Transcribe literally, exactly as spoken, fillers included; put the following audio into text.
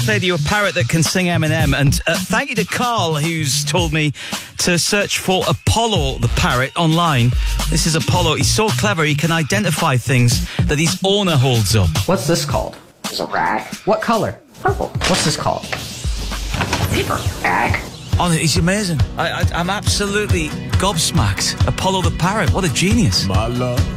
Fader, you're a parrot that can sing Eminem. And uh, thank you to Carl, who's told me to search for Apollo the parrot online. This is Apollo. He's so clever, he can identify things that his owner holds up. What's this called? It's a rag. What color? Purple. What's this called? Paper rag. Oh, he's amazing. I, I, I'm absolutely gobsmacked. Apollo the parrot, what a genius. My love.